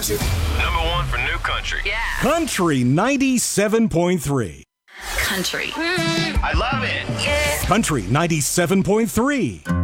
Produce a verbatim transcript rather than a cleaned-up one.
country. Number one for new country. Yeah. Country ninety-seven point three. Country. I love it. Yeah. Country ninety-seven point three.